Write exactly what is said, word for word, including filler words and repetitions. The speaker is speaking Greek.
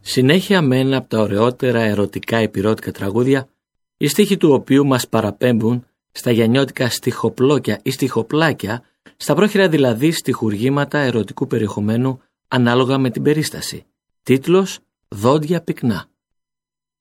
Συνέχεια με ένα από τα ωραιότερα ερωτικά υπηρώτικα τραγούδια, οι στίχοι του οποίου μας παραπέμπουν στα γιαννιώτικα στιχοπλόκια ή στιχοπλάκια, στα πρόχειρα δηλαδή στιχουργήματα ερωτικού περιεχομένου ανάλογα με την περίσταση. Τίτλος «Δόντια πυκνά».